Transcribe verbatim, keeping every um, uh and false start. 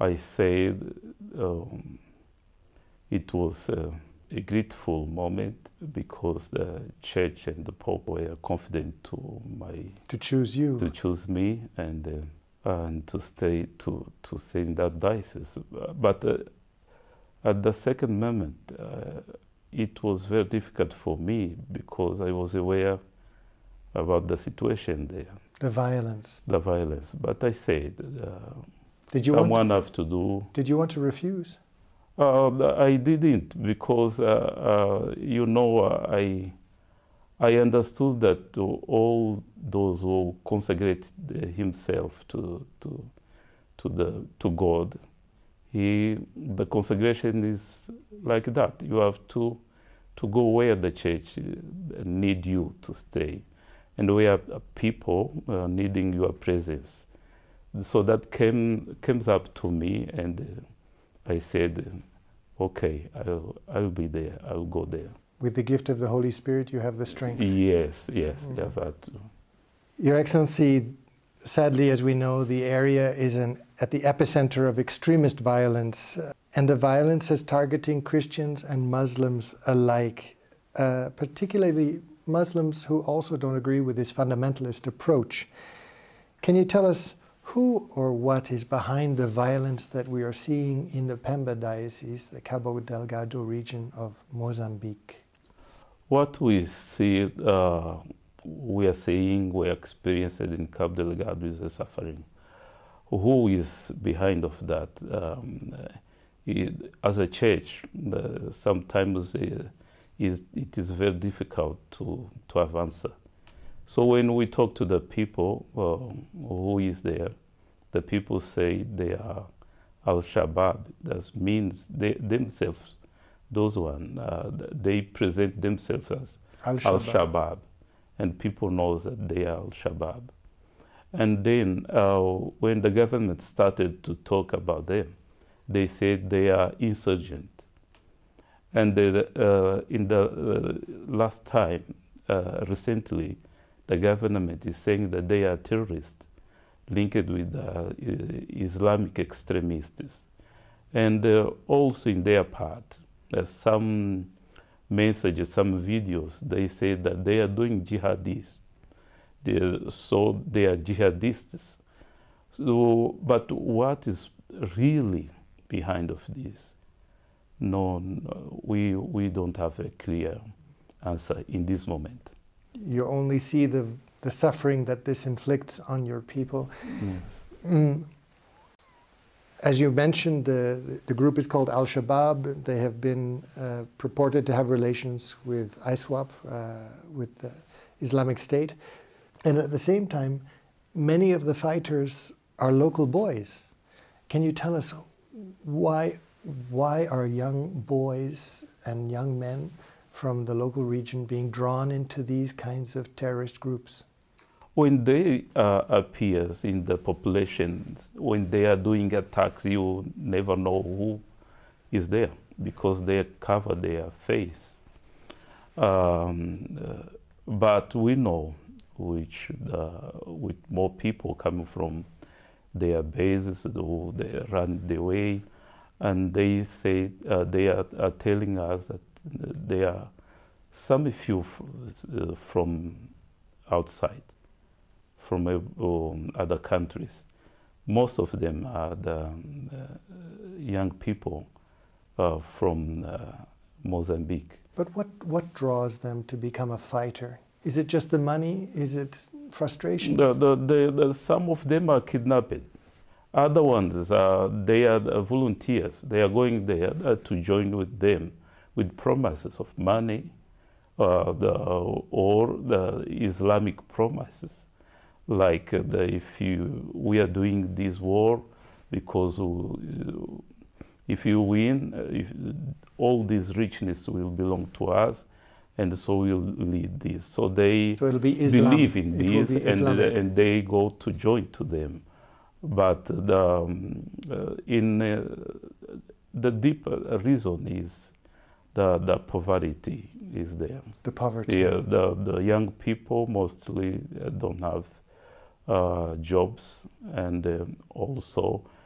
I said um, it was uh, a grateful moment because the church and the Pope were confident to my to choose you, to choose me, and uh, and to stay to to stay in that diocese. But uh, at the second moment, uh, it was very difficult for me because I was aware about the situation there, the violence, the violence. But I said, uh, did you someone want to, have to do. Did you want to refuse? Uh, I didn't, because uh, uh, you know, uh, I I understood that all those who consecrate himself to to to the to God, he the consecration is like that. You have to to go where the church need you to stay, and where people uh, needing your presence. So that came comes up to me, and uh, I said, okay, I'll, I'll be there, I'll go there. With the gift of the Holy Spirit, you have the strength. Yes, yes, mm-hmm. yes, I do. Your Excellency, sadly, as we know, the area is an, at the epicenter of extremist violence, uh, and the violence is targeting Christians and Muslims alike, uh, particularly Muslims who also don't agree with this fundamentalist approach. Can you tell us who or what is behind the violence that we are seeing in the Pemba Diocese, the Cabo Delgado region of Mozambique? What we see, uh, we are seeing, we are experiencing in Cabo Delgado is a suffering. Who is behind of that? Um, it, as a church, uh, sometimes uh, is, it is very difficult to, to have answer. So when we talk to the people, uh, who is there, the people say they are Al-Shabaab. That means they themselves, those one, uh, they present themselves as Al-Shabaab. Al-Shabaab, and people know that they are Al-Shabaab. And then uh, when the government started to talk about them, they said they are insurgent. And they, uh, in the uh, last time, uh, recently, the government is saying that they are terrorists linked with uh, Islamic extremists. And uh, also in their part, uh, some messages, some videos, they say that they are doing jihadists. They, so they are jihadists. So, but what is really behind of this? No, no we, we don't have a clear answer in this moment. You only see the, the suffering that this inflicts on your people. Yes. Mm. As you mentioned, the, the group is called Al-Shabaab. They have been uh, purported to have relations with ISWAP, uh, with the Islamic State. And at the same time, many of the fighters are local boys. Can you tell us why, why are young boys and young men from the local region being drawn into these kinds of terrorist groups? When they uh, appear in the populations, when they are doing attacks, you never know who is there because they cover their face. Um, uh, but we know which, uh, with more people coming from their bases, who they run the way, and they say uh, they are, are telling us that there are some few uh, from outside, from uh, um, other countries. Most of them are the uh, young people uh, from uh, Mozambique. But what, what draws them to become a fighter? Is it just the money? Is it frustration? The, the, the, the, some of them are kidnapped. Other ones, uh, they are the volunteers. They are going there uh, to join with them with promises of money uh, the, or the Islamic promises. Like uh, the, if you, we are doing this war because uh, if you win, uh, if, all this richness will belong to us, and so we'll lead this. So they so it'll be Islam. believe in it this, be and, uh, and they go to join to them. But the, um, uh, in uh, the deep reason is the, the poverty is there. The poverty. Yeah, the, the young people mostly don't have uh, jobs, and um, also